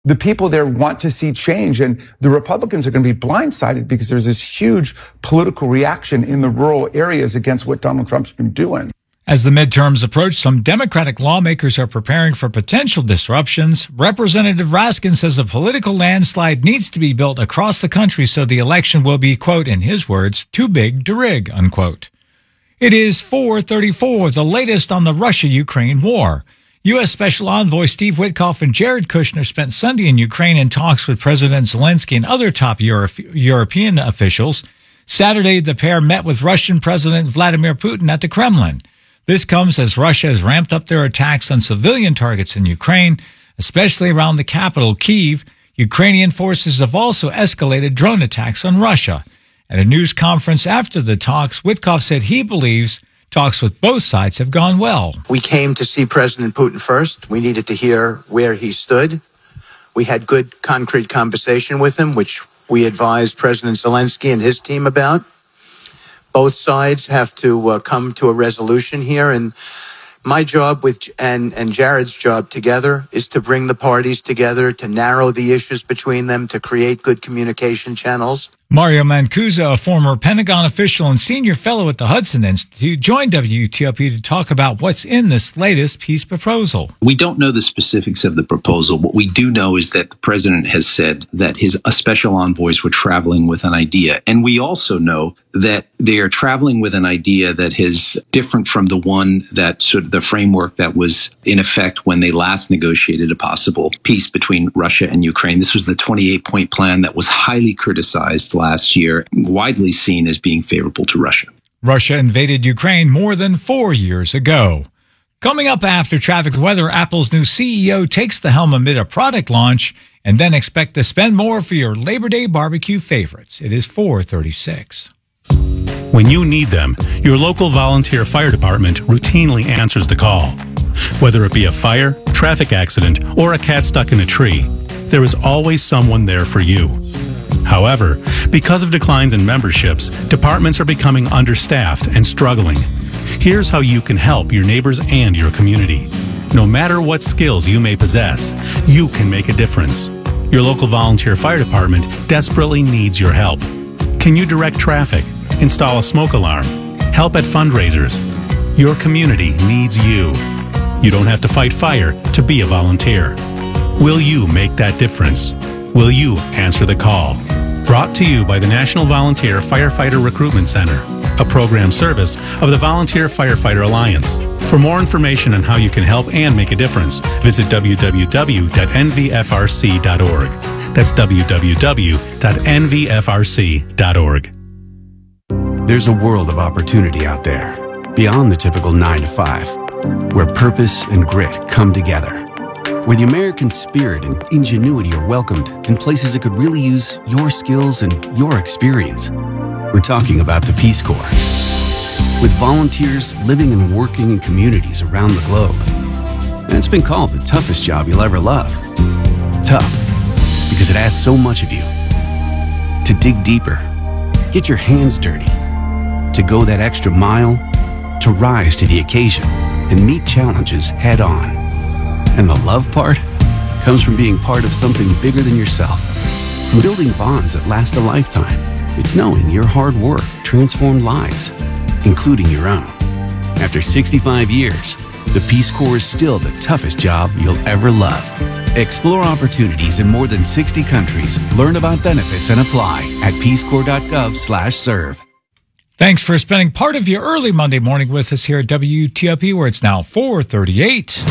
The people there want to see change, and the Republicans are going to be blindsided because there's this huge political reaction in the rural areas against what Donald Trump's been doing. As the midterms approach, some Democratic lawmakers are preparing for potential disruptions. Representative Raskin says a political landslide needs to be built across the country so the election will be, quote, in his words, too big to rig, unquote. It is 4:34, the latest on the Russia-Ukraine war. U.S. Special Envoy Steve Witkoff and Jared Kushner spent Sunday in Ukraine in talks with President Zelensky and other top European officials. Saturday, the pair met with Russian President Vladimir Putin at the Kremlin. This comes as Russia has ramped up their attacks on civilian targets in Ukraine, especially around the capital, Kyiv. Ukrainian forces have also escalated drone attacks on Russia. At a news conference after the talks, Witkoff said he believes talks with both sides have gone well. We came to see President Putin first. We needed to hear where he stood. We had good, concrete conversation with him, which we advised President Zelensky and his team about. Both sides have to come to a resolution here, and my job and Jared's job together is to bring the parties together, to narrow the issues between them, to create good communication channels. Mario Mancuso, a former Pentagon official and senior fellow at the Hudson Institute, joined WTOP to talk about what's in this latest peace proposal. We don't know the specifics of the proposal. What we do know is that the president has said that his special envoys were traveling with an idea. And we also know that they are traveling with an idea that is different from the one that sort of the framework that was in effect when they last negotiated a possible peace between Russia and Ukraine. This was the 28-point plan that was highly criticized last year, widely seen as being favorable to Russia. Russia invaded Ukraine more than 4 years ago. Coming up after traffic weather, Apple's new CEO takes the helm amid a product launch, and then expect to spend more for your Labor Day barbecue favorites. It is 4:36. When you need them, your local volunteer fire department routinely answers the call. Whether it be a fire, traffic accident, or a cat stuck in a tree, there is always someone there for you. However, because of declines in memberships, departments are becoming understaffed and struggling. Here's how you can help your neighbors and your community. No matter what skills you may possess, you can make a difference. Your local volunteer fire department desperately needs your help. Can you direct traffic, install a smoke alarm, help at fundraisers? Your community needs you. You don't have to fight fire to be a volunteer. Will you make that difference? Will you answer the call? Brought to you by the National Volunteer Firefighter Recruitment Center, a program service of the Volunteer Firefighter Alliance. For more information on how you can help and make a difference, visit www.nvfrc.org. That's www.nvfrc.org. There's a world of opportunity out there, beyond the typical 9 to 5, where purpose and grit come together, where the American spirit and ingenuity are welcomed in places that could really use your skills and your experience. We're talking about the Peace Corps. With volunteers living and working in communities around the globe. And it's been called the toughest job you'll ever love. Tough, because it asks so much of you. To dig deeper, get your hands dirty, to go that extra mile, to rise to the occasion and meet challenges head on. And the love part comes from being part of something bigger than yourself. From building bonds that last a lifetime. It's knowing your hard work transformed lives, including your own. After 65 years, the Peace Corps is still the toughest job you'll ever love. Explore opportunities in more than 60 countries. Learn about benefits and apply at peacecorps.gov/serve. Thanks for spending part of your early Monday morning with us here at WTOP, where it's now 4:38.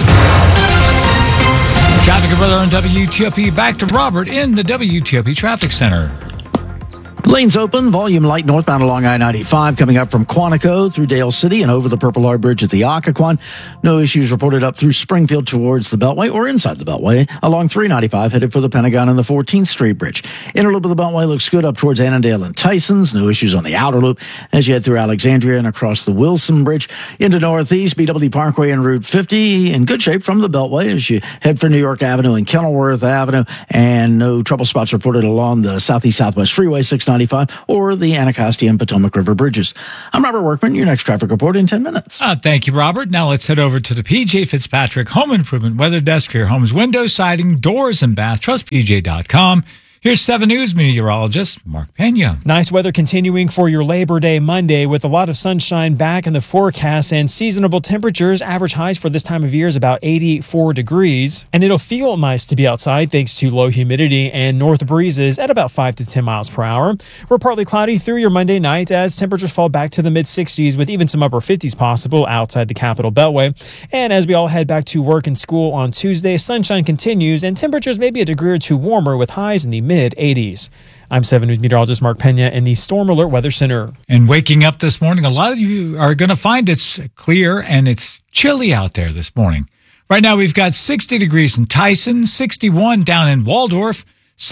Traffic and weather on WTOP. Back to Robert in the WTOP Traffic Center. Lanes open, volume light northbound along I-95 coming up from Quantico through Dale City and over the Purple Heart Bridge at the Occoquan. No issues reported up through Springfield towards the Beltway or inside the Beltway along 395 headed for the Pentagon and the 14th Street Bridge. Inner loop of the Beltway looks good up towards Annandale and Tysons. No issues on the outer loop as you head through Alexandria and across the Wilson Bridge into Northeast. BW Parkway and Route 50 in good shape from the Beltway as you head for New York Avenue and Kenilworth Avenue, and no trouble spots reported along the Southeast Southwest Freeway 695 95 or the Anacostia and Potomac River bridges. I'm Robert Workman, your next traffic report in 10 minutes. Thank you, Robert. Now let's head over to the PJ Fitzpatrick Home Improvement Weather Desk for your home's windows, siding, doors, and bath. TrustPJ.com. Here's 7 News meteorologist Mark Pena. Nice weather continuing for your Labor Day Monday with a lot of sunshine back in the forecast and seasonable temperatures. Average highs for this time of year is about 84 degrees. And it'll feel nice to be outside thanks to low humidity and north breezes at about 5 to 10 miles per hour. We're partly cloudy through your Monday night as temperatures fall back to the mid-60s with even some upper 50s possible outside the Capital Beltway. And as we all head back to work and school on Tuesday, sunshine continues and temperatures may be a degree or two warmer with highs in the mid-80s. I'm 7 News meteorologist Mark Pena in the Storm Alert Weather Center. And waking up this morning, a lot of you are going to find it's clear and it's chilly out there this morning. Right now, we've got 60 degrees in Tyson, 61 down in Waldorf,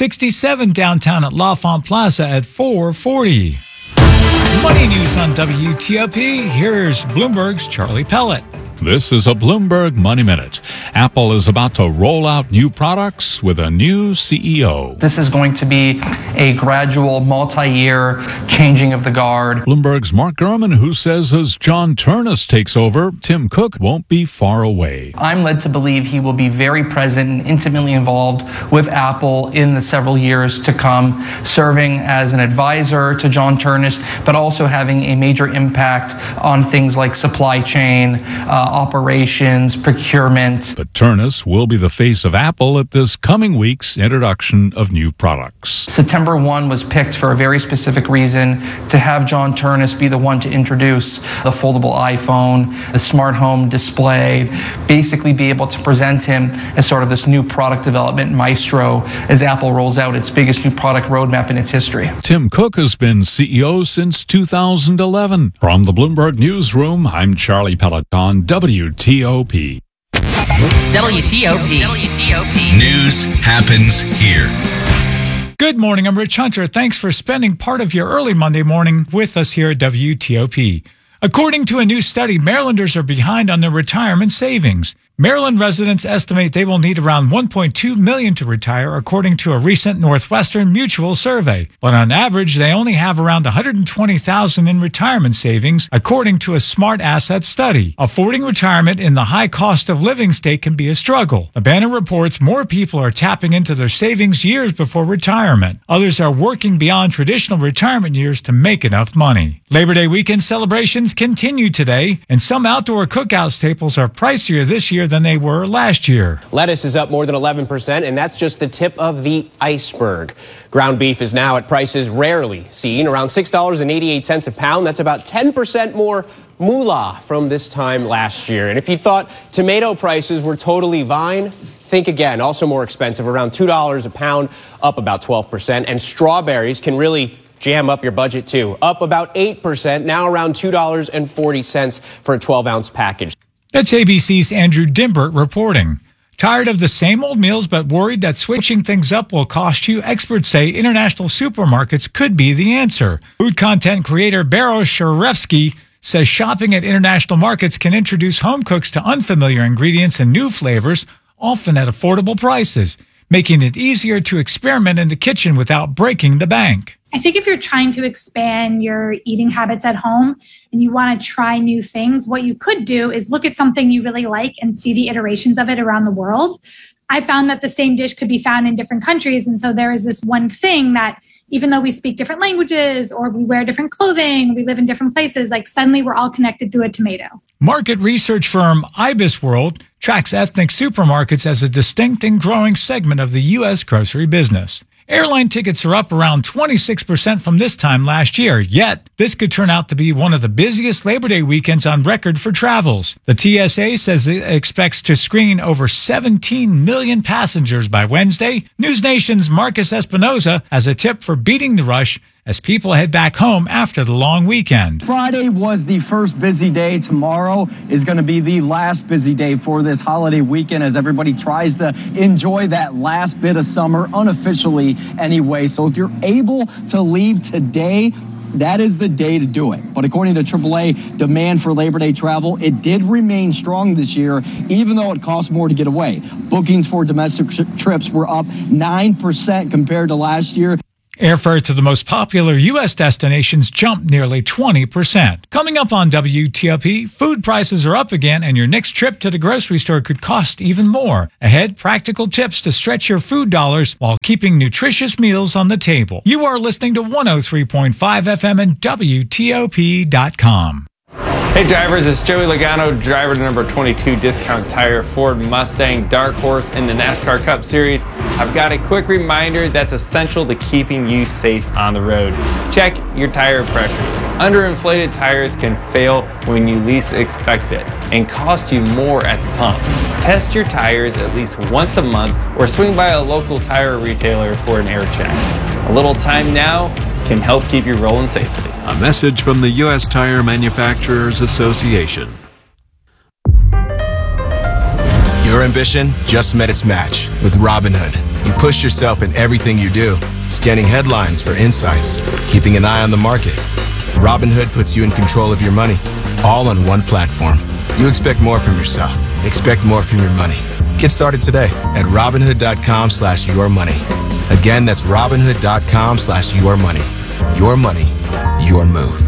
67 downtown at L'Enfant Plaza at 440. Money news on WTOP. Here's Bloomberg's Charlie Pellet. This is a Bloomberg Money Minute. Apple is about to roll out new products with a new CEO. This is going to be a gradual, multi-year changing of the guard. Bloomberg's Mark Gurman, who says as John Ternus takes over, Tim Cook won't be far away. I'm led to believe he will be very present and intimately involved with Apple in the several years to come, serving as an advisor to John Ternus, but also having a major impact on things like supply chain, operations, procurement. But Ternus will be the face of Apple at this coming week's introduction of new products. September 1 was picked for a very specific reason, to have John Ternus be the one to introduce the foldable iPhone, the smart home display, basically be able to present him as sort of this new product development maestro as Apple rolls out its biggest new product roadmap in its history. Tim Cook has been CEO since 2011. From the Bloomberg Newsroom, I'm Charlie Peloton, WTOP. WTOP. News happens here. Good morning. I'm Rich Hunter. Thanks for spending part of your early Monday morning with us here at WTOP. According to a new study, Marylanders are behind on their retirement savings. Maryland residents estimate they will need around $1.2 million to retire, according to a recent Northwestern Mutual survey. But on average, they only have around $120,000 in retirement savings, according to a Smart Asset study. Affording retirement in the high cost of living state can be a struggle. The Banner reports more people are tapping into their savings years before retirement. Others are working beyond traditional retirement years to make enough money. Labor Day weekend celebrations continue today, and some outdoor cookout staples are pricier this year than they were last year. Lettuce is up more than 11%, and that's just the tip of the iceberg. Ground beef is now at prices rarely seen, around $6.88 a pound. That's about 10% more moolah from this time last year. And if you thought tomato prices were totally fine, think again. Also more expensive, around $2 a pound, up about 12%. And strawberries can really jam up your budget too, up about 8%, now around $2.40 for a 12-ounce package. That's ABC's Andrew Dimbert reporting. Tired of the same old meals but worried that switching things up will cost you? Experts say international supermarkets could be the answer. Food content creator Beros Sharevsky says shopping at international markets can introduce home cooks to unfamiliar ingredients and new flavors, often at affordable prices, making it easier to experiment in the kitchen without breaking the bank. I think if you're trying to expand your eating habits at home and you want to try new things, what you could do is look at something you really like and see the iterations of it around the world. I found that the same dish could be found in different countries. And so there is this one thing that even though we speak different languages or we wear different clothing, we live in different places, like suddenly we're all connected through a tomato. Market research firm IBISWorld tracks ethnic supermarkets as a distinct and growing segment of the U.S. grocery business. Airline tickets are up around 26% from this time last year, yet this could turn out to be one of the busiest Labor Day weekends on record for travels. The TSA says it expects to screen over 17 million passengers by Wednesday. News Nation's Marcus Espinoza has a tip for beating the rush as people head back home after the long weekend. Friday was the first busy day. Tomorrow is going to be the last busy day for this holiday weekend as everybody tries to enjoy that last bit of summer unofficially anyway. So if you're able to leave today, that is the day to do it. But according to AAA, demand for Labor Day travel, it did remain strong this year, even though it costs more to get away. Bookings for domestic trips were up 9% compared to last year. Airfare to the most popular U.S. destinations jumped nearly 20%. Coming up on WTOP, food prices are up again and your next trip to the grocery store could cost even more. Ahead, practical tips to stretch your food dollars while keeping nutritious meals on the table. You are listening to 103.5 FM and WTOP.com. Hey drivers, it's Joey Logano, driver to number 22 Discount Tire Ford Mustang Dark Horse in the NASCAR Cup Series. I've got a quick reminder that's essential to keeping you safe on the road. Check your tire pressures. Underinflated tires can fail when you least expect it and cost you more at the pump. Test your tires at least once a month or swing by a local tire retailer for an air check. A little time now can help keep you rolling safely. A message from the U.S. Tire Manufacturers Association. Your ambition just met its match with Robinhood. You push yourself in everything you do, scanning headlines for insights, keeping an eye on the market. Robinhood puts you in control of your money, all on one platform. You expect more from yourself. Expect more from your money. Get started today at Robinhood.com/yourmoney. Again, that's Robinhood.com/yourmoney. Your money, your move.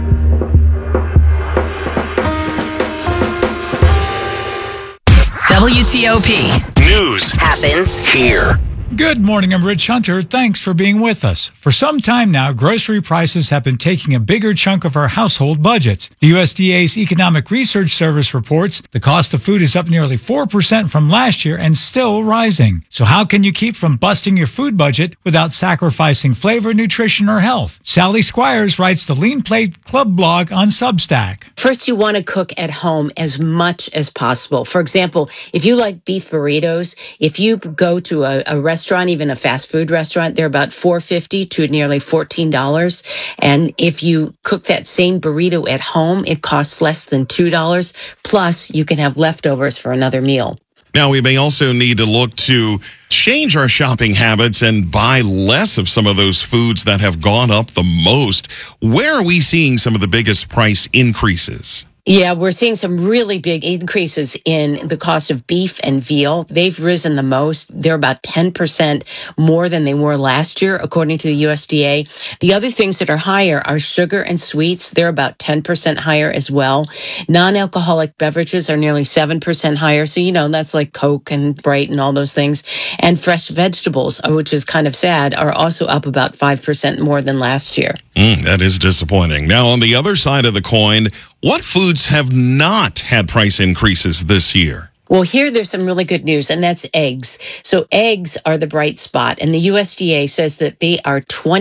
WTOP. News happens here. Good morning, I'm Rich Hunter. Thanks for being with us. For some time now, grocery prices have been taking a bigger chunk of our household budgets. The USDA's Economic Research Service reports the cost of food is up nearly 4% from last year and still rising. So how can you keep from busting your food budget without sacrificing flavor, nutrition, or health? Sally Squires writes the Lean Plate Club blog on Substack. First, you want to cook at home as much as possible. For example, if you like beef burritos, if you go to a restaurant, even a fast food restaurant, they're about $4.50 to nearly $14. And if you cook that same burrito at home, it costs less than $2. Plus, you can have leftovers for another meal. Now, we may also need to look to change our shopping habits and buy less of some of those foods that have gone up the most. Where are we seeing some of the biggest price increases? Yeah, we're seeing some really big increases in the cost of beef and veal. They've risen the most. They're about 10% more than they were last year, according to the USDA. The other things that are higher are sugar and sweets. They're about 10% higher as well. Non-alcoholic beverages are nearly 7% higher. So, that's like Coke and Sprite and all those things. And fresh vegetables, which is kind of sad, are also up about 5% more than last year. That is disappointing. Now, on the other side of the coin, what foods have not had price increases this year? Well, here there's some really good news, and that's eggs. So eggs are the bright spot, and the USDA says that they are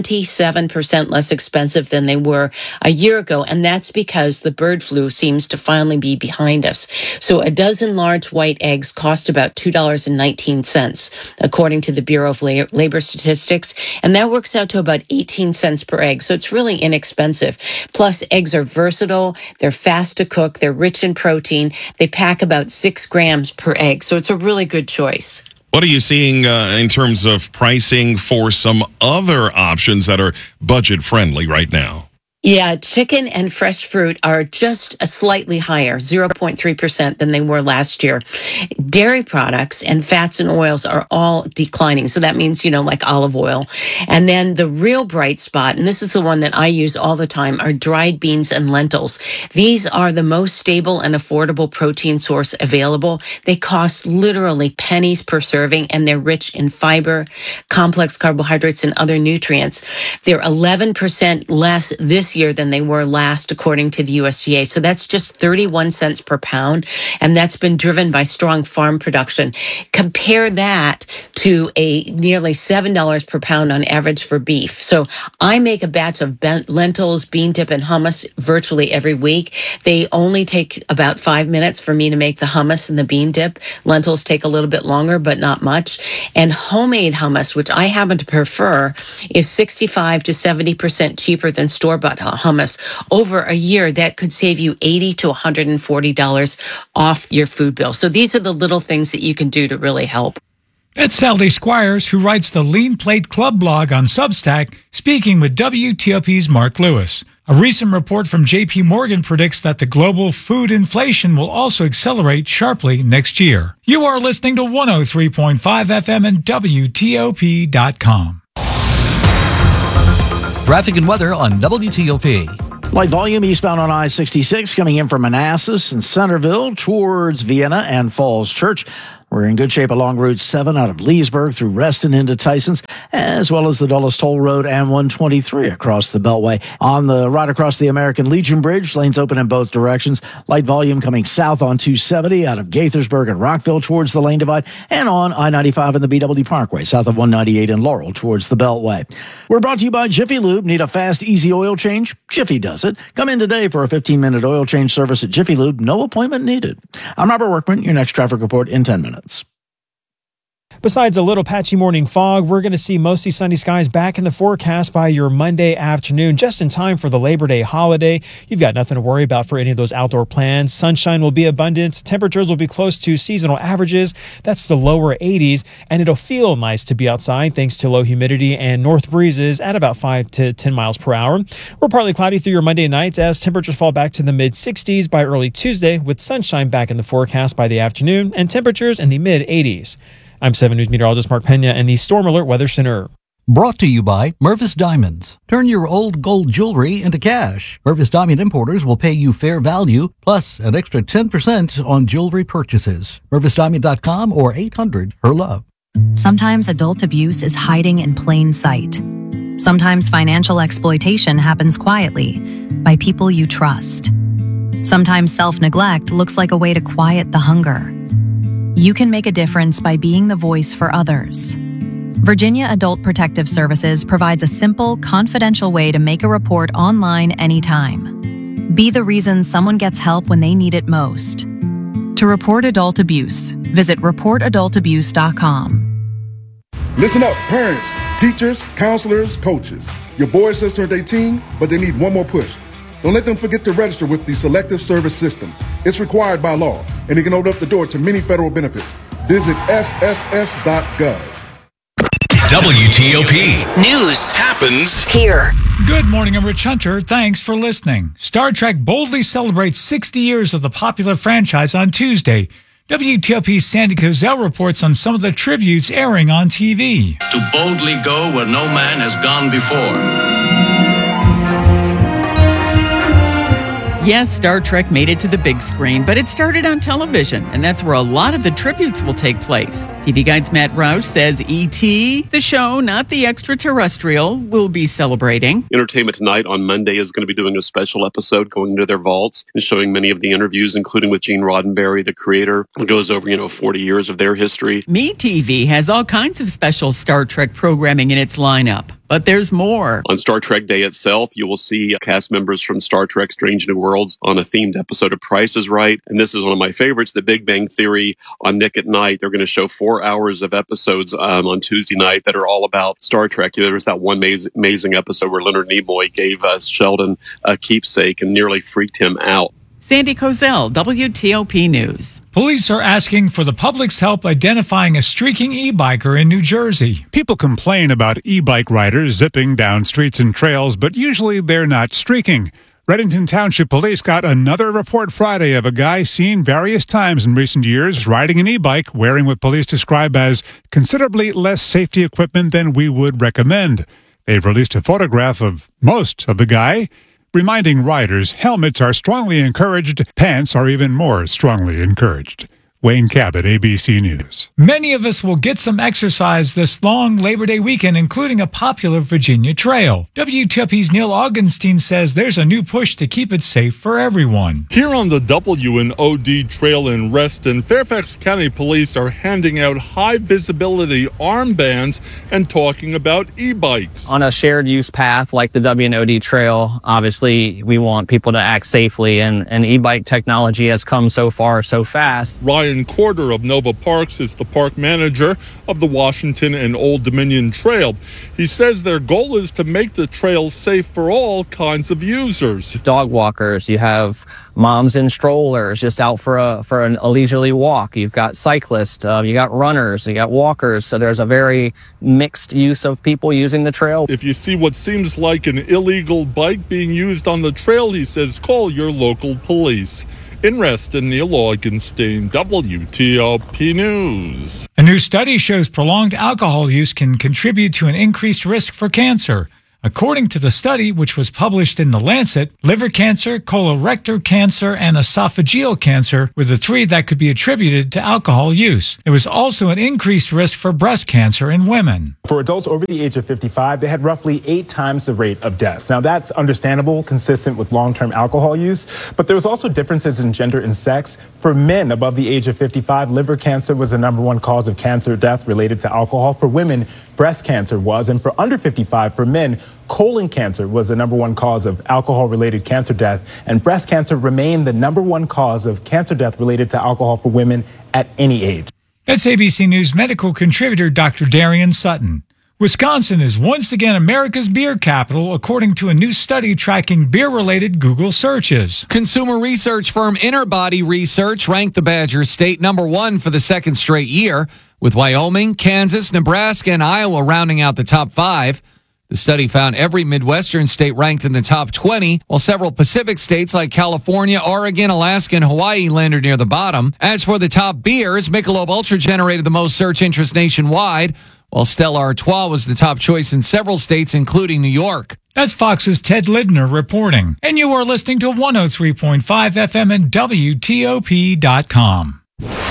27% less expensive than they were a year ago, and that's because the bird flu seems to finally be behind us. So a dozen large white eggs cost about $2.19, according to the Bureau of Labor Statistics, and that works out to about 18 cents per egg. So it's really inexpensive. Plus, eggs are versatile, they're fast to cook, they're rich in protein, they pack about 6 grams per egg. So it's a really good choice. What are you seeing in terms of pricing for some other options that are budget friendly right now? Yeah, chicken and fresh fruit are just slightly higher, 0.3% than they were last year. Dairy products and fats and oils are all declining. So that means, like olive oil. And then the real bright spot, and this is the one that I use all the time, are dried beans and lentils. These are the most stable and affordable protein source available. They cost literally pennies per serving, and they're rich in fiber, complex carbohydrates, and other nutrients. They're 11% less this year than they were last, according to the USDA. So that's just 31 cents per pound, and that's been driven by strong farm production. Compare that to a nearly $7 per pound on average for beef. So I make a batch of lentils, bean dip, and hummus virtually every week. They only take about 5 minutes for me to make the hummus and the bean dip. Lentils take a little bit longer, but not much. And homemade hummus, which I happen to prefer, is 65 to 70% cheaper than store-bought hummus. Over a year, that could save you $80 to $140 off your food bill. So these are the little things that you can do to really help. It's Sally Squires, who writes the Lean Plate Club blog on Substack, speaking with WTOP's Mark Lewis. A recent report from J.P. Morgan predicts that the global food inflation will also accelerate sharply next year. You are listening to 103.5 FM and WTOP.com. Traffic and weather on WTOP. Light volume eastbound on I-66 coming in from Manassas and Centerville towards Vienna and Falls Church. We're in good shape along Route 7 out of Leesburg through Reston into Tysons, as well as the Dulles Toll Road and 123 across the Beltway. On the right across the American Legion Bridge, lanes open in both directions. Light volume coming south on 270 out of Gaithersburg and Rockville towards the lane divide, and on I-95 and the BW Parkway south of 198 in Laurel towards the Beltway. We're brought to you by Jiffy Lube. Need a fast, easy oil change? Jiffy does it. Come in today for a 15-minute oil change service at Jiffy Lube. No appointment needed. I'm Robert Workman. Your next traffic report in 10 minutes. Besides a little patchy morning fog, we're going to see mostly sunny skies back in the forecast by your Monday afternoon, just in time for the Labor Day holiday. You've got nothing to worry about for any of those outdoor plans. Sunshine will be abundant. Temperatures will be close to seasonal averages. That's the lower 80s, and it'll feel nice to be outside thanks to low humidity and north breezes at about 5 to 10 miles per hour. We're partly cloudy through your Monday night as temperatures fall back to the mid-60s by early Tuesday, with sunshine back in the forecast by the afternoon and temperatures in the mid-80s. I'm 7 News meteorologist Mark Pena in the Storm Alert Weather Center. Brought to you by Mervis Diamonds. Turn your old gold jewelry into cash. Mervis Diamond Importers will pay you fair value, plus an extra 10% on jewelry purchases. MervisDiamond.com or 800-HER-LOVE. Sometimes adult abuse is hiding in plain sight. Sometimes financial exploitation happens quietly by people you trust. Sometimes self-neglect looks like a way to quiet the hunger. You can make a difference by being the voice for others. Virginia Adult Protective Services provides a simple, confidential way to make a report online anytime. Be the reason someone gets help when they need it most. To report adult abuse, visit reportadultabuse.com. Listen up, parents, teachers, counselors, coaches. Your boy or sister turned 18, but they need one more push. Don't let them forget to register with the Selective Service System. It's required by law, and it can open up the door to many federal benefits. Visit sss.gov. WTOP. News happens here. Good morning, I'm Rich Hunter. Thanks for listening. Star Trek boldly celebrates 60 years of the popular franchise on Tuesday. WTOP's Sandy Kozel reports on some of the tributes airing on TV. To boldly go where no man has gone before. Yes, Star Trek made it to the big screen, but it started on television, and that's where a lot of the tributes will take place. TV Guide's Matt Roush says E.T., the show, not the extraterrestrial, will be celebrating. Entertainment Tonight on Monday is going to be doing a special episode going into their vaults and showing many of the interviews, including with Gene Roddenberry, the creator. It goes over, 40 years of their history. MeTV has all kinds of special Star Trek programming in its lineup. But there's more. On Star Trek Day itself, you will see cast members from Star Trek Strange New Worlds on a themed episode of Price is Right. And this is one of my favorites, The Big Bang Theory on Nick at Night. They're going to show 4 hours of episodes on Tuesday night that are all about Star Trek. There was that one amazing episode where Leonard Nimoy gave Sheldon a keepsake and nearly freaked him out. Sandy Kozel, WTOP News. Police are asking for the public's help identifying a streaking e-biker in New Jersey. People complain about e-bike riders zipping down streets and trails, but usually they're not streaking. Reddington Township Police got another report Friday of a guy seen various times in recent years riding an e-bike wearing what police describe as considerably less safety equipment than we would recommend. They've released a photograph of most of the guy, reminding riders helmets are strongly encouraged, pants are even more strongly encouraged. Wayne Cabot, ABC News. Many of us will get some exercise this long Labor Day weekend, including a popular Virginia trail. WTOP's Neil Augenstein says there's a new push to keep it safe for everyone. Here on the W&OD Trail in Reston, Fairfax County Police are handing out high-visibility armbands and talking about e-bikes. On a shared use path like the W&OD Trail, obviously we want people to act safely, and e-bike technology has come so far so fast. Ryan Corder of Nova Parks is the park manager of the Washington and Old Dominion Trail. He says their goal is to make the trail safe for all kinds of users. Dog walkers, you have moms in strollers just out for a leisurely walk. You've got cyclists, you got runners, you got walkers. So there's a very mixed use of people using the trail. If you see what seems like an illegal bike being used on the trail, he says call your local police. In Reston, Neil Augenstein, WTOP News. A new study shows prolonged alcohol use can contribute to an increased risk for cancer. According to the study, which was published in The Lancet, liver cancer, colorectal cancer, and esophageal cancer were the three that could be attributed to alcohol use. There was also an increased risk for breast cancer in women. For adults over the age of 55, they had roughly 8 times the rate of deaths. Now, that's understandable, consistent with long-term alcohol use, but there was also differences in gender and sex. For men above the age of 55, liver cancer was the #1 cause of cancer death related to alcohol. For women, breast cancer was, and for under 55, for men, colon cancer was the #1 cause of alcohol-related cancer death, and breast cancer remained the #1 cause of cancer death related to alcohol for women at any age. That's ABC News medical contributor Dr. Darian Sutton. Wisconsin is once again America's beer capital, according to a new study tracking beer-related Google searches. Consumer research firm Interbody Research ranked the Badger State #1 for the second straight year, with Wyoming, Kansas, Nebraska, and Iowa rounding out the top 5. The study found every Midwestern state ranked in the top 20, while several Pacific states like California, Oregon, Alaska, and Hawaii landed near the bottom. As for the top beers, Michelob Ultra generated the most search interest nationwide, while Stella Artois was the top choice in several states, including New York. That's Fox's Ted Lidner reporting. And you are listening to 103.5 FM and WTOP.com.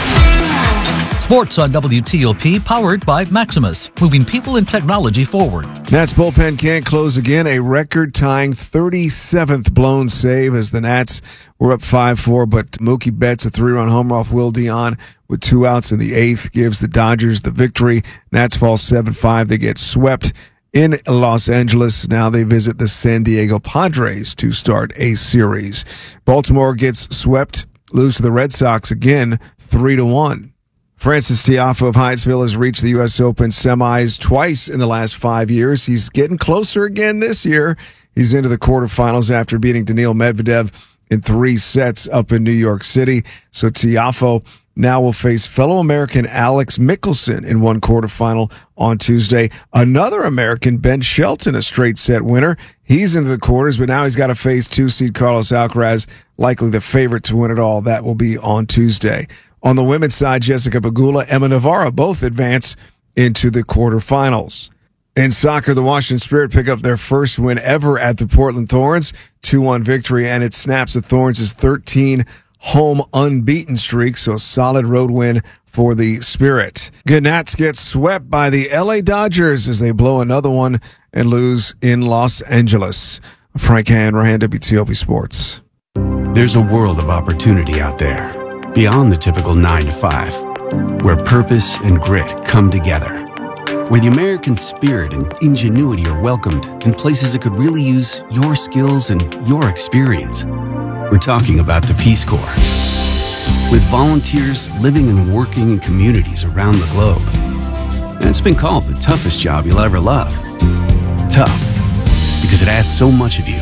Sports on WTOP, powered by Maximus, moving people and technology forward. Nats bullpen can't close again. A record-tying 37th blown save as the Nats were up 5-4, but Mookie Betts, a 3-run homer off Will Dion with 2 outs in the 8th, gives the Dodgers the victory. Nats fall 7-5. They get swept in Los Angeles. Now they visit the San Diego Padres to start a series. Baltimore gets swept, lose to the Red Sox again, 3-1. Francis Tiafoe of Hyattsville has reached the U.S. Open semis twice in the last 5 years. He's getting closer again this year. He's into the quarterfinals after beating Daniil Medvedev in 3 sets up in New York City. So Tiafoe now will face fellow American Alex Mickelson in one quarterfinal on Tuesday. Another American, Ben Shelton, a straight set winner. He's into the quarters, but now he's got to face 2-seed Carlos Alcaraz, likely the favorite to win it all. That will be on Tuesday. On the women's side, Jessica Pegula, Emma Navarro both advance into the quarterfinals. In soccer, the Washington Spirit pick up their first win ever at the Portland Thorns, 2-1 victory, and it snaps the Thorns' 13 home unbeaten streak, so a solid road win for the Spirit. Gnats get swept by the LA Dodgers as they blow another one and lose in Los Angeles. Frank Hanrahan, WTOP Sports. There's a world of opportunity out there, beyond the typical 9 to 5, where purpose and grit come together, where the American spirit and ingenuity are welcomed in places that could really use your skills and your experience. We're talking about the Peace Corps, with volunteers living and working in communities around the globe. And it's been called the toughest job you'll ever love. Tough, because it asks so much of you.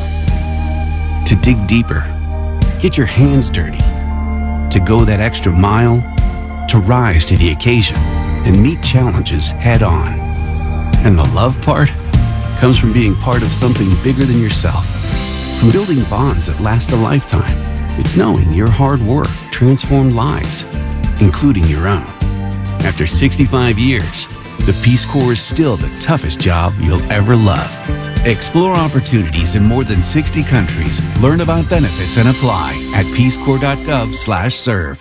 To dig deeper, get your hands dirty, to go that extra mile, to rise to the occasion and meet challenges head on. And the love part comes from being part of something bigger than yourself, from building bonds that last a lifetime. It's knowing your hard work transformed lives, including your own. After 65 years, the Peace Corps is still the toughest job you'll ever love. Explore opportunities in more than 60 countries. Learn about benefits and apply at peacecorps.gov/serve.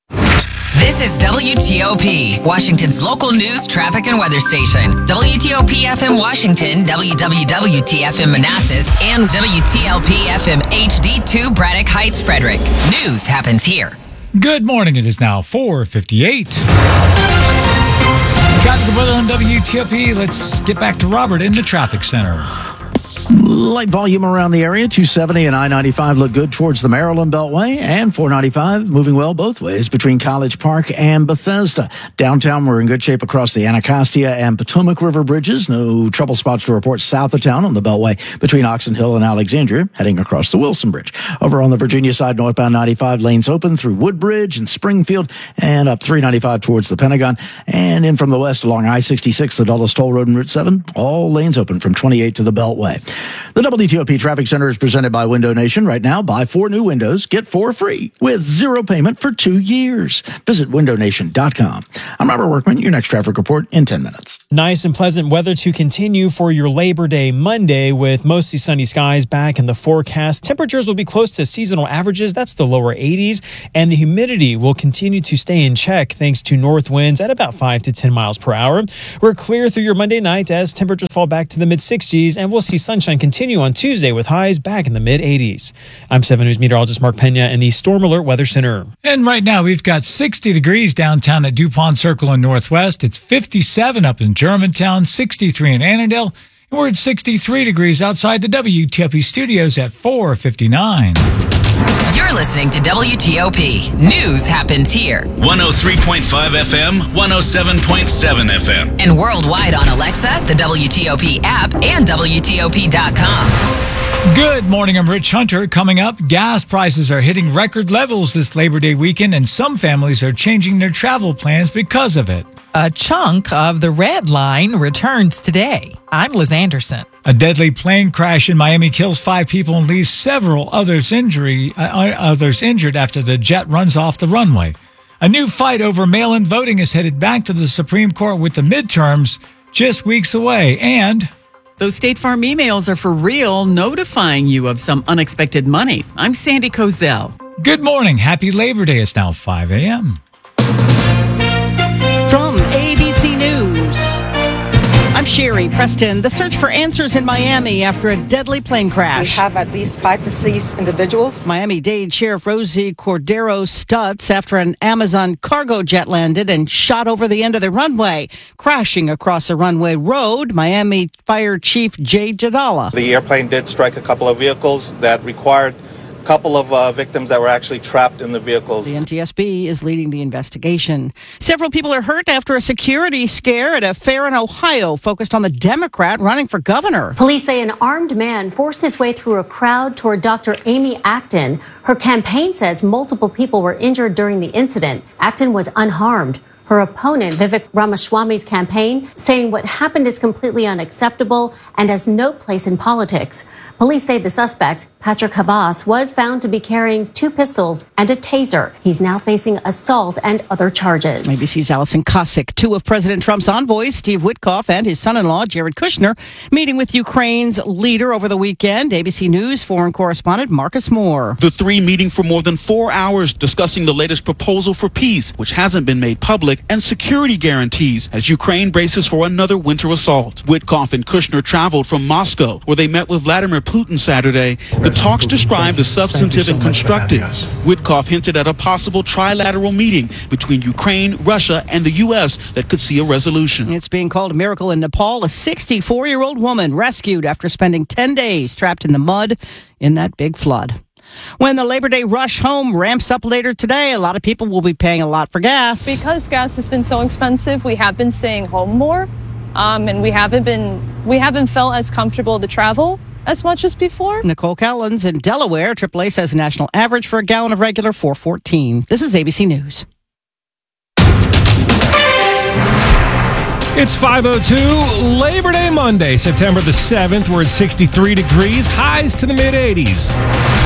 This is WTOP, Washington's local news, traffic, and weather station. WTOP FM Washington, WWWT-FM Manassas, and WTLP FM HD2 Braddock Heights, Frederick. News happens here. Good morning. It is now 4:58. Traffic and weather on WTOP. Let's get back to Robert in the traffic center. Light volume around the area. 270 and I-95 look good towards the Maryland Beltway, and 495 moving well both ways between College Park and Bethesda. Downtown, we're in good shape across the Anacostia and Potomac River bridges. No trouble spots to report south of town on the Beltway between Oxon Hill and Alexandria, heading across the Wilson Bridge. Over on the Virginia side, northbound 95 lanes open through Woodbridge and Springfield, and up 395 towards the Pentagon. And in from the west along I-66, the Dulles Toll Road and Route 7, all lanes open from 28 to the Beltway. The WTOP Traffic Center is presented by Window Nation. Right now, buy 4 new windows, get 4 free with 0 payment for 2 years. Visit windownation.com. I'm Robert Workman, your next traffic report in 10 minutes. Nice and pleasant weather to continue for your Labor Day Monday with mostly sunny skies back in the forecast. Temperatures will be close to seasonal averages. That's the lower 80s. And the humidity will continue to stay in check thanks to north winds at about 5 to 10 miles per hour. We're clear through your Monday night as temperatures fall back to the mid-60s, and we'll see sunshine continue on Tuesday with highs back in the mid-80s. I'm 7 News meteorologist Mark Pena in the Storm Alert Weather Center. And right now we've got 60 degrees downtown at DuPont Circle in Northwest. It's 57 up in Germantown, 63 in Annandale. And we're at 63 degrees outside the WTOP studios at 4:59. You're listening to WTOP. News happens here. 103.5 FM, 107.7 FM. And worldwide on Alexa, the WTOP app, and WTOP.com. Good morning, I'm Rich Hunter. Coming up, gas prices are hitting record levels this Labor Day weekend, and some families are changing their travel plans because of it. A chunk of the Red Line returns today. I'm Liz Anderson. A deadly plane crash in Miami kills 5 people and leaves several others injured after the jet runs off the runway. A new fight over mail-in voting is headed back to the Supreme Court with the midterms just weeks away. And those State Farm emails are for real, notifying you of some unexpected money. I'm Sandy Kozel. Good morning. Happy Labor Day. It's now 5 a.m. From ABC News, I'm Sherry Preston. The search for answers in Miami after a deadly plane crash. We have at least 5 deceased individuals. Miami-Dade Sheriff Rosie Cordero Stutz after an Amazon cargo jet landed and shot over the end of the runway, crashing across a runway road. Miami Fire Chief Jay Jadala. The airplane did strike a couple of vehicles that required couple of victims that were actually trapped in the vehicles. The NTSB is leading the investigation. Several people are hurt after a security scare at a fair in Ohio focused on the Democrat running for governor. Police say an armed man forced his way through a crowd toward Dr. Amy Acton. Her campaign says multiple people were injured during the incident. Acton was unharmed. Her opponent, Vivek Ramaswamy's campaign, saying what happened is completely unacceptable and has no place in politics. Police say the suspect, Patrick Havas, was found to be carrying 2 pistols and a taser. He's now facing assault and other charges. ABC's Allison Kosick. 2 of President Trump's envoys, Steve Witkoff and his son-in-law, Jared Kushner, meeting with Ukraine's leader over the weekend. ABC News foreign correspondent Marcus Moore. The 3 meeting for more than 4 hours discussing the latest proposal for peace, which hasn't been made public, and security guarantees as Ukraine braces for another winter assault. Witkoff and Kushner traveled from Moscow, where they met with Vladimir Putin Saturday. The talks described as substantive and constructive. Witkoff hinted at a possible trilateral meeting between Ukraine, Russia, and the U.S. that could see a resolution. It's being called a miracle in Nepal. A 64-year-old woman rescued after spending 10 days trapped in the mud in that big flood. When the Labor Day rush home ramps up later today, a lot of people will be paying a lot for gas. Because gas has been so expensive, we have been staying home more, and we haven't felt as comfortable to travel as much as before. Nicole Callens in Delaware, AAA says the national average for a gallon of regular $4.14. This is ABC News. It's 5:02, Labor Day Monday, September the 7th. We're at 63 degrees, highs to the mid-80s.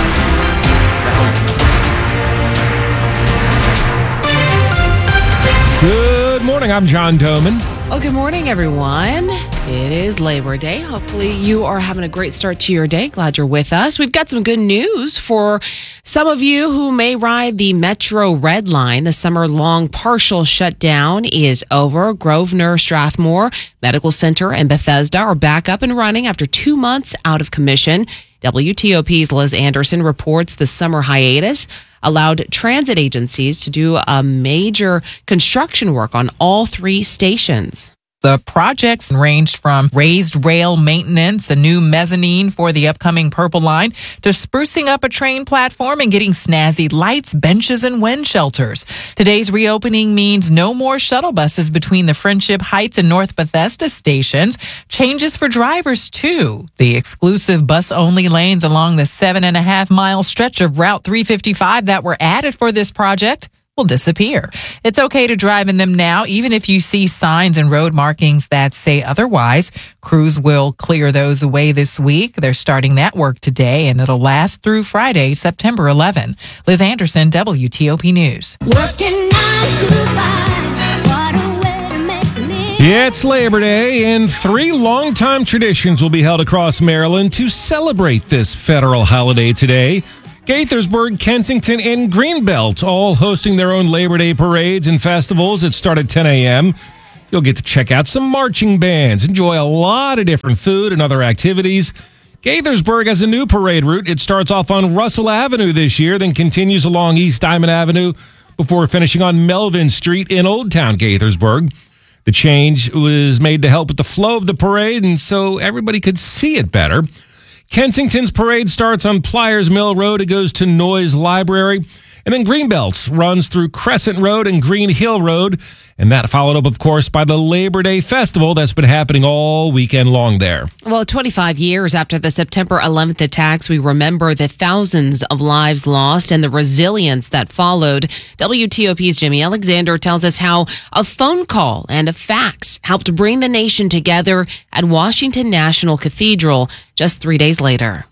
Good morning, I'm John Doman. Well, good morning, everyone. It is Labor Day. Hopefully you are having a great start to your day. Glad you're with us. We've got some good news for some of you who may ride the Metro Red Line. The summer-long partial shutdown is over. Grosvenor, Strathmore Medical Center, and Bethesda are back up and running after 2 months out of commission. WTOP's Liz Anderson reports the summer hiatus allowed transit agencies to do a major construction work on all 3 stations. The projects ranged from raised rail maintenance, a new mezzanine for the upcoming Purple Line, to sprucing up a train platform and getting snazzy lights, benches, and wind shelters. Today's reopening means no more shuttle buses between the Friendship Heights and North Bethesda stations. Changes for drivers, too. The exclusive bus-only lanes along the 7.5-mile stretch of Route 355 that were added for this project will disappear. It's okay to drive in them now, even if you see signs and road markings that say otherwise. Crews will clear those away this week. They're starting that work today, and it'll last through Friday, September 11. Liz Anderson, WTOP News. Working 9 to 5, what a way to make a living. Yeah, it's Labor Day, and 3 longtime traditions will be held across Maryland to celebrate this federal holiday today. Gaithersburg, Kensington, and Greenbelt all hosting their own Labor Day parades and festivals that start at 10 a.m. You'll get to check out some marching bands, enjoy a lot of different food and other activities. Gaithersburg has a new parade route. It starts off on Russell Avenue this year, then continues along East Diamond Avenue before finishing on Melvin Street in Old Town Gaithersburg. The change was made to help with the flow of the parade and so everybody could see it better. Kensington's parade starts on Pliers Mill Road. It goes to Noyes Library. And then Greenbelt's runs through Crescent Road and Green Hill Road. And that followed up, of course, by the Labor Day Festival that's been happening all weekend long there. Well, 25 years after the September 11th attacks, we remember the thousands of lives lost and the resilience that followed. WTOP's Jimmy Alexander tells us how a phone call and a fax helped bring the nation together at Washington National Cathedral just 3 days later.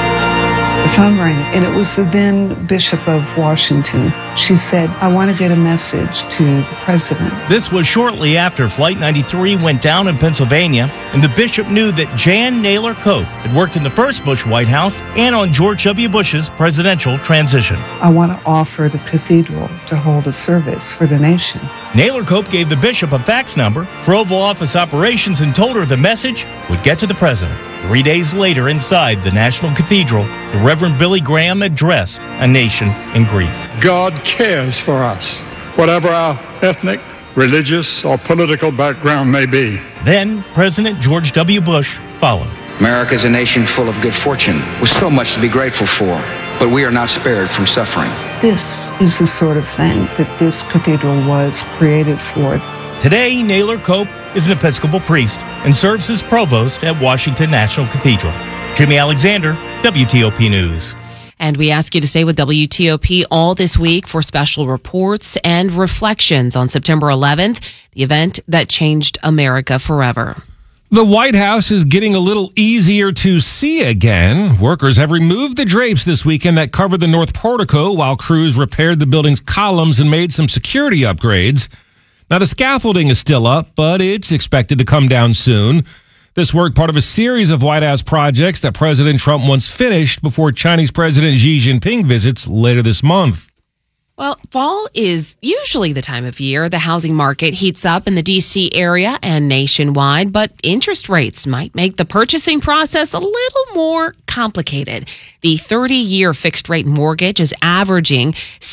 The phone rang, and it was the then Bishop of Washington. She said, I want to get a message to the president. This was shortly after Flight 93 went down in Pennsylvania, and the bishop knew that Jan Naylor Cope had worked in the first Bush White House and on George W. Bush's presidential transition. I want to offer the cathedral to hold a service for the nation. Naylor Cope gave the bishop a fax number for Oval Office operations and told her the message would get to the president. 3 days later, inside the National Cathedral, the Reverend Billy Graham addressed a nation in grief. God cares for us, whatever our ethnic, religious, or political background may be. Then President George W. Bush followed. America is a nation full of good fortune, with so much to be grateful for, but we are not spared from suffering. This is the sort of thing that this cathedral was created for. Today, Naylor Cope is an Episcopal priest and serves as provost at Washington National Cathedral. Jimmy Alexander, WTOP News. And we ask you to stay with WTOP all this week for special reports and reflections on September 11th, the event that changed America forever. The White House is getting a little easier to see again. Workers have removed the drapes this weekend that covered the north portico while crews repaired the building's columns and made some security upgrades. Now, the scaffolding is still up, but it's expected to come down soon. This work part of a series of White House projects that President Trump wants finished before Chinese President Xi Jinping visits later this month. Well, fall is usually the time of year the housing market heats up in the D.C. area and nationwide, but interest rates might make the purchasing process a little more complicated. The 30-year fixed-rate mortgage is averaging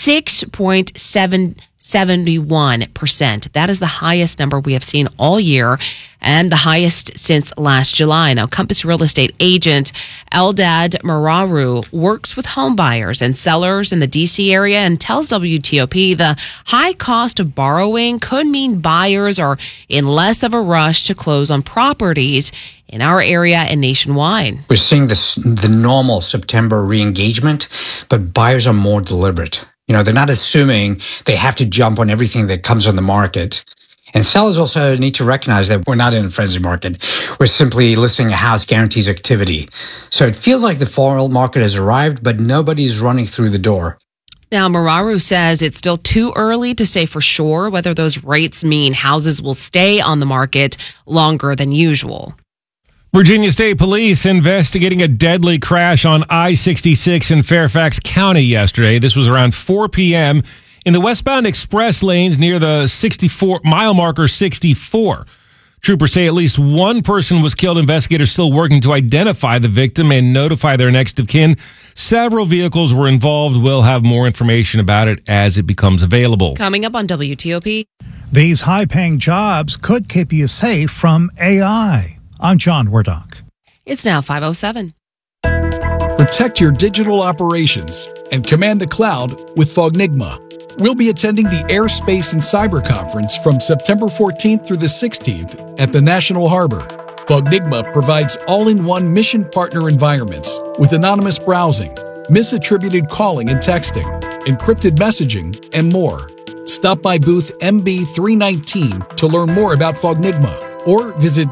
6.71%. That is the highest number we have seen all year and the highest since last July. Now, Compass Real Estate agent Eldad Mararu works with home buyers and sellers in the D.C. area and tells WTOP the high cost of borrowing could mean buyers are in less of a rush to close on properties in our area and nationwide. We're seeing the normal September re-engagement, but buyers are more deliberate. They're not assuming they have to jump on everything that comes on the market. And sellers also need to recognize that we're not in a frenzy market. We're simply listing a house guarantees activity. So it feels like the fall market has arrived, but nobody's running through the door. Now, Mararu says it's still too early to say for sure whether those rates mean houses will stay on the market longer than usual. Virginia State Police investigating a deadly crash on I-66 in Fairfax County yesterday. This was around 4 p.m. in the westbound express lanes near the 64-mile marker 64. Troopers say at least one person was killed. Investigators still working to identify the victim and notify their next of kin. Several vehicles were involved. We'll have more information about it as it becomes available. Coming up on WTOP. These high-paying jobs could keep you safe from AI. I'm John Wardock. It's now 5:07. Protect your digital operations and command the cloud with Fognigma. We'll be attending the Airspace and Cyber Conference from September 14th through the 16th at the National Harbor. Fognigma provides all-in-one mission partner environments with anonymous browsing, misattributed calling and texting, encrypted messaging, and more. Stop by booth MB319 to learn more about Fognigma or visit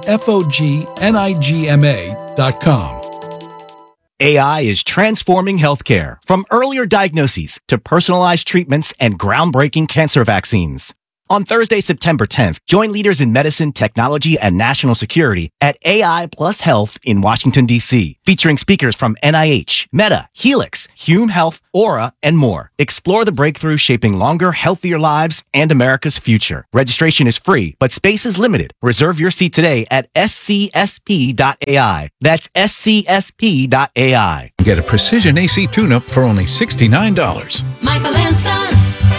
fognigma.com. AI is transforming healthcare, from earlier diagnoses to personalized treatments and groundbreaking cancer vaccines. On Thursday, September 10th, join leaders in medicine, technology, and national security at AI Plus Health in Washington, D.C., featuring speakers from NIH, Meta, Helix, Hume Health, Aura, and more. Explore the breakthrough shaping longer, healthier lives and America's future. Registration is free, but space is limited. Reserve your seat today at scsp.ai. That's scsp.ai. Get a precision AC tune-up for only $69. Michael and Son.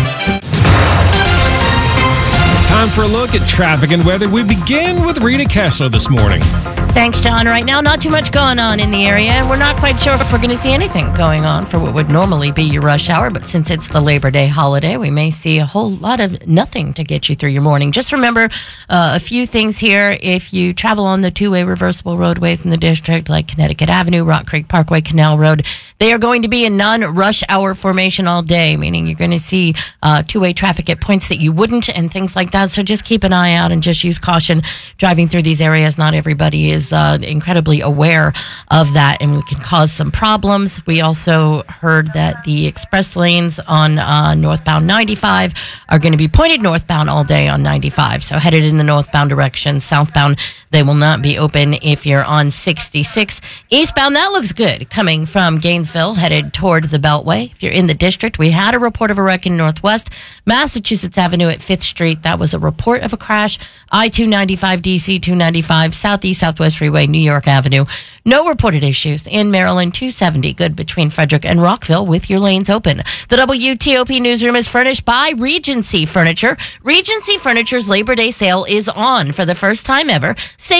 Time for a look at traffic and weather. We begin with Rita Kessler this morning. Thanks, John. Right now, not too much going on in the area, and we're not quite sure if we're going to see anything going on for what would normally be your rush hour, but since it's the Labor Day holiday, we may see a whole lot of nothing to get you through your morning. Just remember a few things here. If you travel on the two-way reversible roadways in the district, like Connecticut Avenue, Rock Creek Parkway, Canal Road, they are going to be in non-rush hour formation all day, meaning you're going to see two-way traffic at points that you wouldn't and things like that. So just keep an eye out and just use caution driving through these areas. Not everybody is incredibly aware of that, and it can cause some problems. We also heard that the express lanes on northbound 95 are going to be pointed northbound all day on 95, so headed in the northbound direction. Southbound, they will not be open if you're on 66. Eastbound, that looks good, coming from Gainesville, headed toward the Beltway. If you're in the district, we had a report of a wreck in Northwest Massachusetts Avenue at 5th Street. That was a report of a crash. I-295, DC 295, Southeast Southwest Freeway, New York Avenue. No reported issues. In Maryland, 270, good between Frederick and Rockville with your lanes open. The WTOP newsroom is furnished by Regency Furniture. Regency Furniture's Labor Day sale is on for the first time ever. Save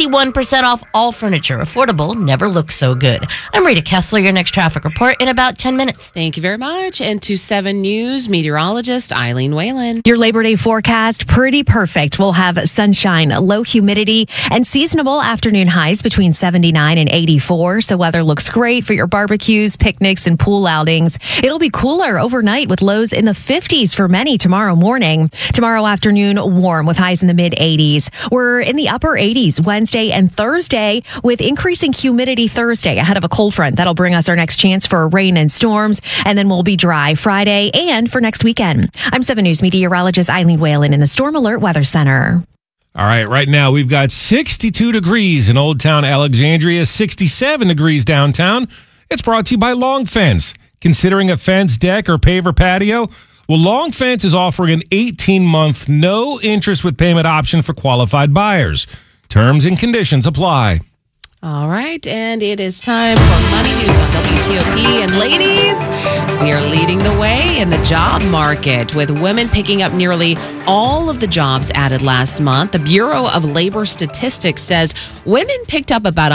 61% off all furniture. Affordable never looks so good. I'm Rita Kessler, your next traffic report in about 10 minutes. Thank you very much. And to 7 News meteorologist Eileen Whalen. Your Labor Day forecast, pretty perfect. We'll have sunshine, low humidity, and seasonable afternoon highs between 79 and 84. So weather looks great for your barbecues, picnics, and pool outings. It'll be cooler overnight with lows in the 50s for many tomorrow morning. Tomorrow afternoon, warm with highs in the mid 80s. We're in the upper 80s Wednesday and Thursday with increasing humidity Thursday ahead of a cold front. That'll bring us our next chance for rain and storms. And then we'll be dry Friday and for next weekend. I'm 7 News meteorologist Eileen Whalen in the Storm Alert Weather Center. All right now we've got 62 degrees in Old Town Alexandria, 67 degrees downtown. It's brought to you by Long Fence. Considering a fence, deck, or paver patio? Well, Long Fence is offering an 18-month no-interest with payment option for qualified buyers. Terms and conditions apply. All right, and it is time for Money News on WTOP. And ladies, we are leading the way in the job market, with women picking up nearly all of the jobs added last month. The Bureau of Labor Statistics says women picked up about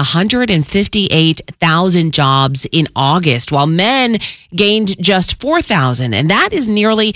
158,000 jobs in August, while men gained just 4,000, and that is nearly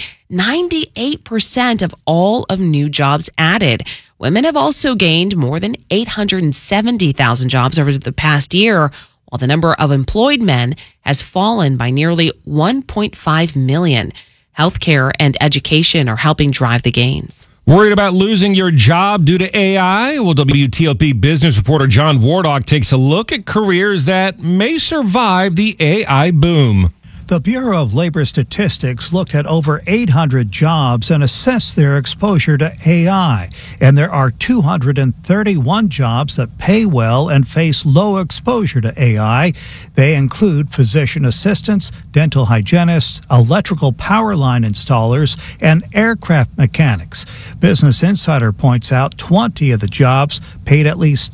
98% of all of new jobs added. Women have also gained more than 870,000 jobs over the past year, while the number of employed men has fallen by nearly 1.5 million. Healthcare and education are helping drive the gains. Worried about losing your job due to AI? Well, WTOP business reporter John Wardock takes a look at careers that may survive the AI boom. The Bureau of Labor Statistics looked at over 800 jobs and assessed their exposure to AI. And there are 231 jobs that pay well and face low exposure to AI. They include physician assistants, dental hygienists, electrical power line installers, and aircraft mechanics. Business Insider points out 20 of the jobs paid at least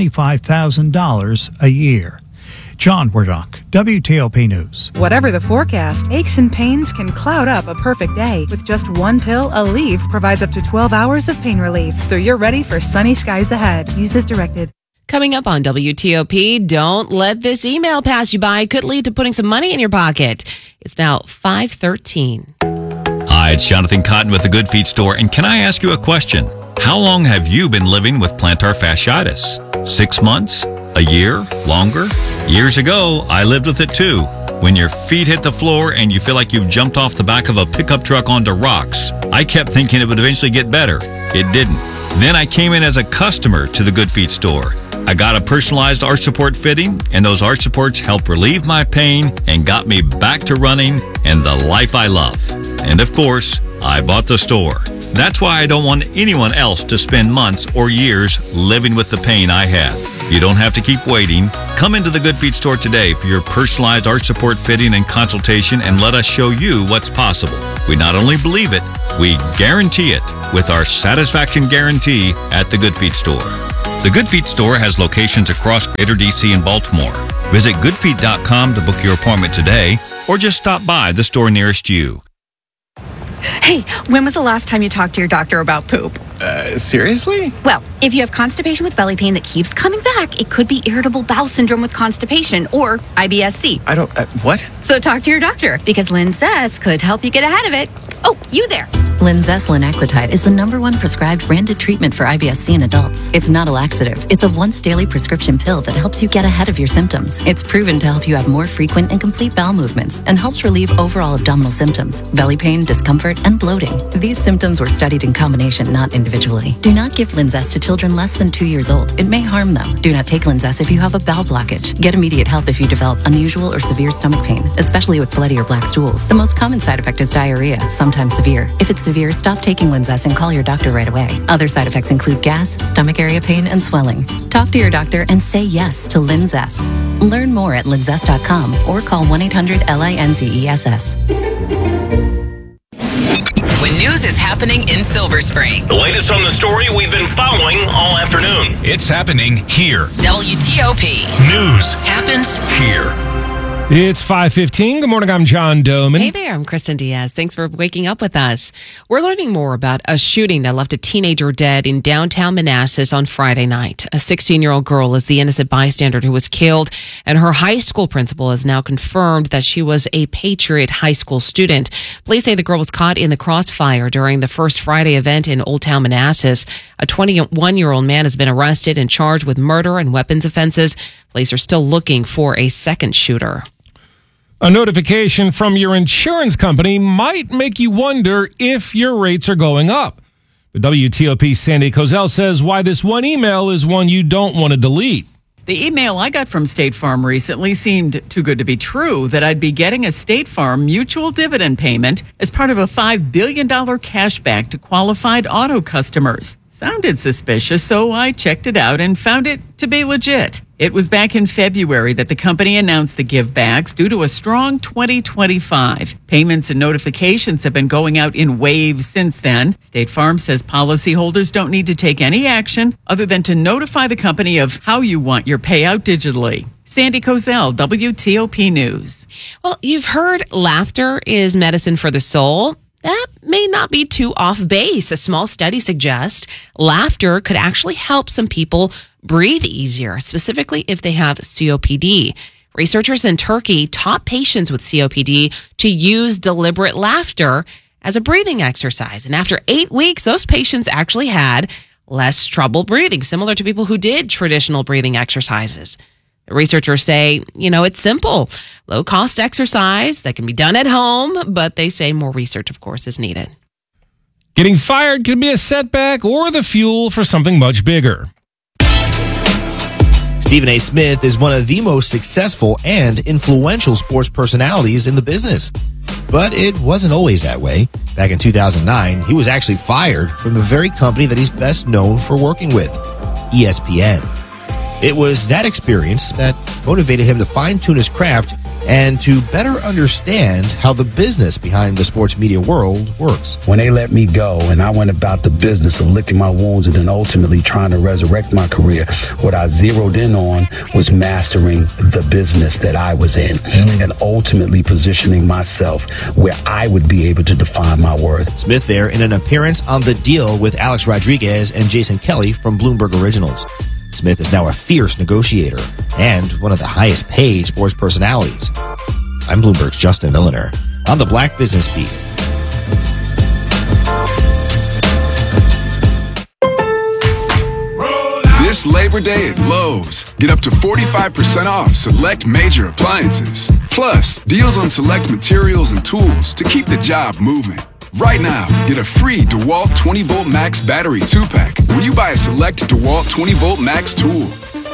$75,000 a year. John Wardock, WTOP News. Whatever the forecast, aches and pains can cloud up a perfect day. With just one pill, Aleve provides up to 12 hours of pain relief. So you're ready for sunny skies ahead. Use as directed. Coming up on WTOP, don't let this email pass you by. It could lead to putting some money in your pocket. It's now 5:13. Hi, it's Jonathan Cotton with the Good Feet Store, and can I ask you a question? How long have you been living with plantar fasciitis? 6 months? A year? Longer? Years ago, I lived with it too. When your feet hit the floor and you feel like you've jumped off the back of a pickup truck onto rocks. I kept thinking it would eventually get better. It didn't. Then I came in as a customer to the Good Feet store. I got a personalized arch support fitting, and those arch supports helped relieve my pain and got me back to running and the life I love. And of course, I bought the store. That's why I don't want anyone else to spend months or years living with the pain I have. You don't have to keep waiting. Come into the Good Feet store today for your personalized arch support fitting and consultation, and let us show you what's possible. We not only believe it, we guarantee it with our satisfaction guarantee at the Good Feet store. The Good Feet store has locations across Greater DC and Baltimore. Visit goodfeet.com to book your appointment today, or just stop by the store nearest you. Hey, when was the last time you talked to your doctor about poop? Seriously? Well, if you have constipation with belly pain that keeps coming back, it could be irritable bowel syndrome with constipation or IBS-C. I don't, what? So talk to your doctor, because Linzess could help you get ahead of it. Oh, you there. Linzess linaclotide is the #1 prescribed branded treatment for IBS-C in adults. It's not a laxative. It's a once-daily prescription pill that helps you get ahead of your symptoms. It's proven to help you have more frequent and complete bowel movements and helps relieve overall abdominal symptoms, belly pain, discomfort, and bloating. These symptoms were studied in combination, not individually. Do not give Linzess to children less than 2 years old. It may harm them. Do not take Linzess if you have a bowel blockage. Get immediate help if you develop unusual or severe stomach pain, especially with bloody or black stools. The most common side effect is diarrhea, sometimes severe. If it's severe, stop taking Linzess and call your doctor right away. Other side effects include gas, stomach area pain, and swelling. Talk to your doctor and say yes to Linzess. Learn more at linzess.com or call 1-800-LINZESS. When news is happening in Silver Spring. The latest on the story we've been following all afternoon. It's happening here. WTOP. News happens here. It's 5:15. Good morning. I'm John Doman. Hey there. I'm Kristen Diaz. Thanks for waking up with us. We're learning more about a shooting that left a teenager dead in downtown Manassas on Friday night. A 16-year-old girl is the innocent bystander who was killed, and her high school principal has now confirmed that she was a Patriot High School student. Police say the girl was caught in the crossfire during the First Friday event in Old Town Manassas. A 21-year-old man has been arrested and charged with murder and weapons offenses. Police are still looking for a second shooter. A notification from your insurance company might make you wonder if your rates are going up. But WTOP's Sandy Kozel says why this one email is one you don't want to delete. The email I got from State Farm recently seemed too good to be true, that I'd be getting a State Farm mutual dividend payment as part of a $5 billion cashback to qualified auto customers. Sounded suspicious, so I checked it out and found it to be legit. It was back in February that the company announced the givebacks due to a strong 2025. Payments and notifications have been going out in waves since then. State Farm says policyholders don't need to take any action other than to notify the company of how you want your payout digitally. Sandy Kozel, WTOP News. Well, you've heard laughter is medicine for the soul. That may not be too off base. A small study suggests laughter could actually help some people breathe easier, specifically if they have COPD. Researchers in Turkey taught patients with COPD to use deliberate laughter as a breathing exercise. And after 8 weeks, those patients actually had less trouble breathing, similar to people who did traditional breathing exercises. The researchers say, it's simple, low-cost exercise that can be done at home, but they say more research, of course, is needed. Getting fired could be a setback or the fuel for something much bigger. Stephen A. Smith is one of the most successful and influential sports personalities in the business. But it wasn't always that way. Back in 2009, he was actually fired from the very company that he's best known for working with, ESPN. It was that experience that motivated him to fine-tune his craft and to better understand how the business behind the sports media world works. When they let me go and I went about the business of licking my wounds and then ultimately trying to resurrect my career, what I zeroed in on was mastering the business that I was in and ultimately positioning myself where I would be able to define my worth. Smith there in an appearance on The Deal with Alex Rodriguez and Jason Kelly from Bloomberg Originals. Smith is now a fierce negotiator and one of the highest paid sports personalities. I'm Bloomberg's Justin Milliner on the Black Business Beat. This Labor Day at Lowe's, get up to 45% off select major appliances. Plus, deals on select materials and tools to keep the job moving. Right now, get a free DeWalt 20-volt max battery 2-pack when you buy a select DeWalt 20-volt max tool.